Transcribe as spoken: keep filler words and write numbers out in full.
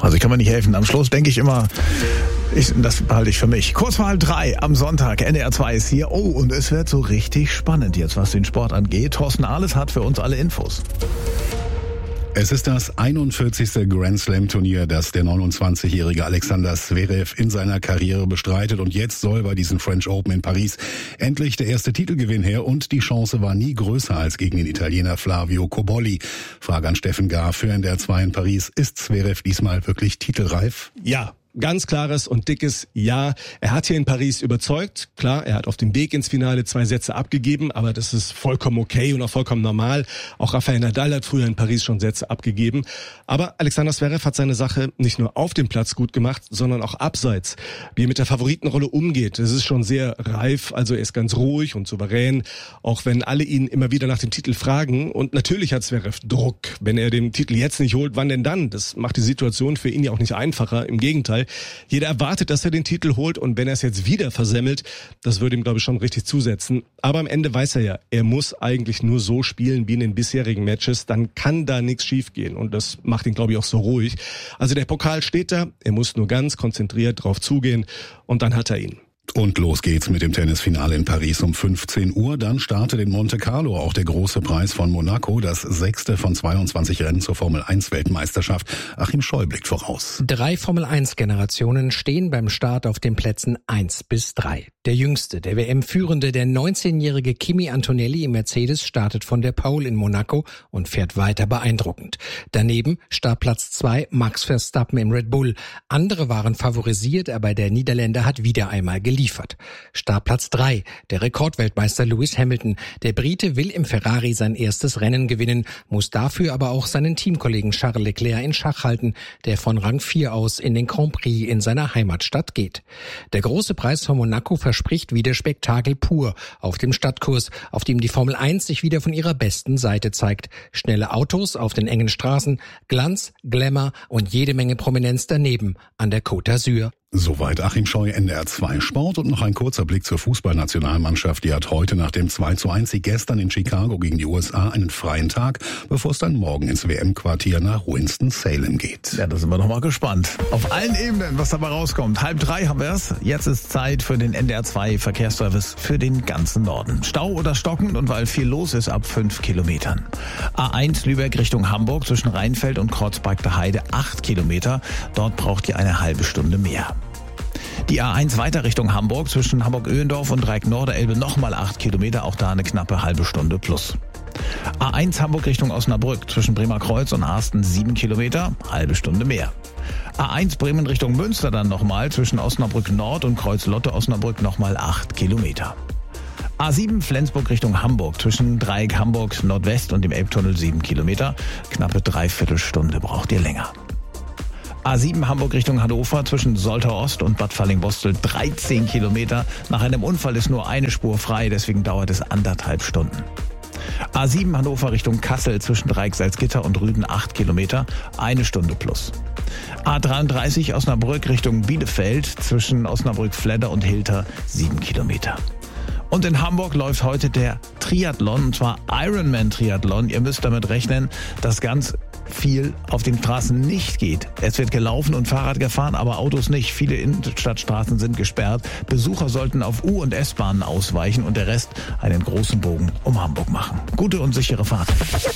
Also ich kann mir nicht helfen. Am Schluss denke ich immer, ich, das behalte ich für mich. Kurz vor halb drei am Sonntag, N D R zwei ist hier. Oh, und es wird so richtig spannend jetzt, was den Sport angeht. Thorsten Ahles hat für uns alle Infos. Es ist das einundvierzigste Grand Slam Turnier, das der neunundzwanzigjährige Alexander Zverev in seiner Karriere bestreitet. Und jetzt soll bei diesen French Open in Paris endlich der erste Titelgewinn her. Und die Chance war nie größer als gegen den Italiener Flavio Cobolli. Frage an Steffen Gar für N D R zwei in Paris. Ist Zverev diesmal wirklich titelreif? Ja. Ganz klares und dickes Ja. Er hat hier in Paris überzeugt. Klar, er hat auf dem Weg ins Finale zwei Sätze abgegeben, aber das ist vollkommen okay und auch vollkommen normal. Auch Rafael Nadal hat früher in Paris schon Sätze abgegeben. Aber Alexander Zverev hat seine Sache nicht nur auf dem Platz gut gemacht, sondern auch abseits. Wie er mit der Favoritenrolle umgeht, das ist schon sehr reif. Also er ist ganz ruhig und souverän, auch wenn alle ihn immer wieder nach dem Titel fragen. Und natürlich hat Zverev Druck. Wenn er den Titel jetzt nicht holt, wann denn dann? Das macht die Situation für ihn ja auch nicht einfacher. Im Gegenteil. Jeder erwartet, dass er den Titel holt, und wenn er es jetzt wieder versemmelt, das würde ihm, glaube ich, schon richtig zusetzen. Aber am Ende weiß er ja, er muss eigentlich nur so spielen wie in den bisherigen Matches, dann kann da nichts schiefgehen, und das macht ihn, glaube ich, auch so ruhig. Also der Pokal steht da, er muss nur ganz konzentriert drauf zugehen, und dann hat er ihn. Und los geht's mit dem Tennisfinale in Paris um fünfzehn Uhr. Dann startet in Monte Carlo auch der große Preis von Monaco, das sechste von zweiundzwanzig Rennen zur Formel eins Weltmeisterschaft. Achim Scheu blickt voraus. Drei Formel eins Generationen stehen beim Start auf den Plätzen eins bis drei. Der jüngste, der W M-Führende, der neunzehnjährige Kimi Antonelli im Mercedes startet von der Pole in Monaco und fährt weiter beeindruckend. Daneben Startplatz zwei Max Verstappen im Red Bull. Andere waren favorisiert, aber der Niederländer hat wieder einmal geliefert. Startplatz drei, der Rekordweltmeister Lewis Hamilton. Der Brite will im Ferrari sein erstes Rennen gewinnen, muss dafür aber auch seinen Teamkollegen Charles Leclerc in Schach halten, der von Rang vier aus in den Grand Prix in seiner Heimatstadt geht. Der große Preis von Monaco verspricht wieder Spektakel pur auf dem Stadtkurs, auf dem die Formel eins sich wieder von ihrer besten Seite zeigt. Schnelle Autos auf den engen Straßen, Glanz, Glamour und jede Menge Prominenz daneben an der Côte d'Azur. Soweit Achim Scheu, N D R zwei Sport. Und noch ein kurzer Blick zur Fußballnationalmannschaft. Die hat heute nach dem zwei zu eins Sieg gestern in Chicago gegen die U S A einen freien Tag, bevor es dann morgen ins W M-Quartier nach Winston-Salem geht. Ja, da sind wir noch mal gespannt. Auf allen Ebenen, was dabei rauskommt. Halb drei haben wir es. Jetzt ist Zeit für den N D R zwei Verkehrsservice für den ganzen Norden. Stau oder Stocken, und weil viel los ist, ab fünf Kilometern. A eins Lübeck Richtung Hamburg zwischen Rheinfeld und Kreuzberg der Heide acht Kilometer. Dort braucht ihr eine halbe Stunde mehr. Die A eins weiter Richtung Hamburg zwischen Hamburg-Öhendorf und Dreieck-Norderelbe nochmal acht Kilometer, auch da eine knappe halbe Stunde plus. A eins Hamburg Richtung Osnabrück zwischen Bremerkreuz und Arsten sieben Kilometer, halbe Stunde mehr. A eins Bremen Richtung Münster dann nochmal zwischen Osnabrück Nord und Kreuz-Lotte-Osnabrück nochmal acht Kilometer. A sieben Flensburg Richtung Hamburg zwischen Dreieck Hamburg Nordwest und dem Elbtunnel sieben Kilometer, knappe Dreiviertelstunde braucht ihr länger. A sieben Hamburg Richtung Hannover zwischen Soltau Ost und Bad Fallingbostel dreizehn Kilometer. Nach einem Unfall ist nur eine Spur frei, deswegen dauert es anderthalb Stunden. A sieben Hannover Richtung Kassel zwischen Dreieck Salzgitter und Rüden acht Kilometer, eine Stunde plus. A dreiunddreißig Osnabrück Richtung Bielefeld zwischen Osnabrück-Fledder und Hilter sieben Kilometer. Und in Hamburg läuft heute der Triathlon, und zwar Ironman-Triathlon. Ihr müsst damit rechnen, dass ganz viel auf den Straßen nicht geht. Es wird gelaufen und Fahrrad gefahren, aber Autos nicht. Viele Innenstadtstraßen sind gesperrt. Besucher sollten auf U- und S-Bahnen ausweichen und der Rest einen großen Bogen um Hamburg machen. Gute und sichere Fahrt.